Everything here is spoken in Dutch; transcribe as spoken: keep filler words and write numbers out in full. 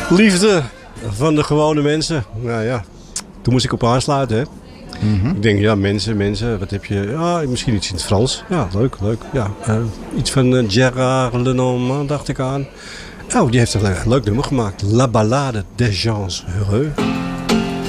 Liefde van de gewone mensen. Nou ja, toen moest ik op aansluiten, hè. Mm-hmm. Ik denk, ja, mensen, mensen, wat heb je? Ja, misschien iets in het Frans. Ja, leuk, leuk. Ja, uh, iets van uh, Gérard Lenormand, dacht ik aan. Oh, die heeft een leuk nummer gemaakt. La Ballade des gens heureux.